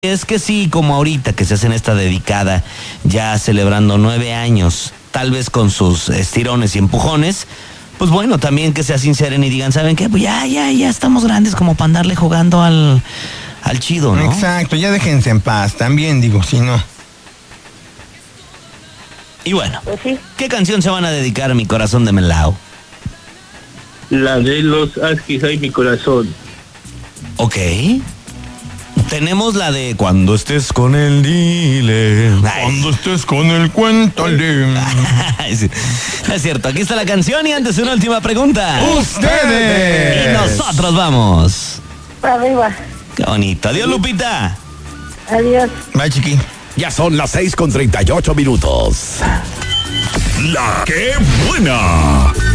Es que sí, como ahorita que se hacen esta dedicada, ya celebrando 9 años, tal vez con sus estirones y empujones, pues bueno, también que se sinceren y digan, ¿saben qué? Pues ya estamos grandes como para andarle jugando al chido, ¿no? Exacto, ya déjense en paz, también digo, si no. Y bueno, Pues sí. ¿qué canción se van a dedicar a mi corazón de melao? La de los Askis hay mi corazón. Ok. Tenemos la de Cuando estés con él, dile. Ay. Cuando estés con el cuéntale. Es cierto, aquí está la canción y antes una última pregunta. ¡Ustedes! Y nosotros vamos. Arriba. Qué bonito. Adiós, Lupita. Adiós. Bye, chiqui. Ya son las 6:38 minutos. La que buena.